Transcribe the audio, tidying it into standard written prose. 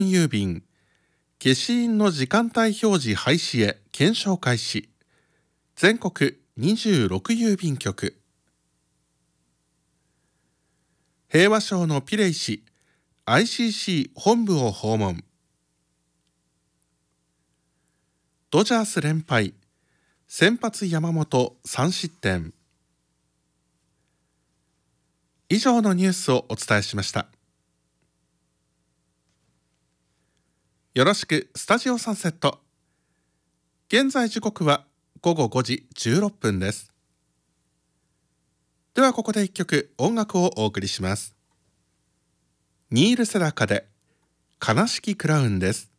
郵便消印の時間帯表示廃止へ検証開始。全国26郵便局。平和賞のピレイ氏 ICC 本部を訪問。ドジャース連敗、先発山本3失点。以上のニュースをお伝えしました。よろしくスタジオサンセット。現在時刻は午後5時16分です。ではここで一曲音楽をお送りします。ニール・セダカで悲しきクラウンです。